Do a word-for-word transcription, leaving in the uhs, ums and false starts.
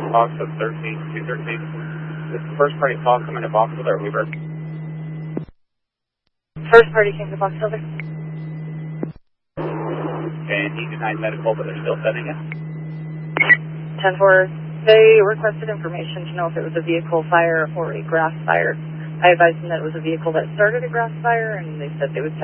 Fox of thirteen, two thirteen. This is the first party call coming to Vauxhall or Weaver. First party came to Vauxhall. And he denied medical, but they're still sending it. ten four, they requested information to know if it was a vehicle fire or a grass fire. I advised them that it was a vehicle that started a grass fire, and they said they would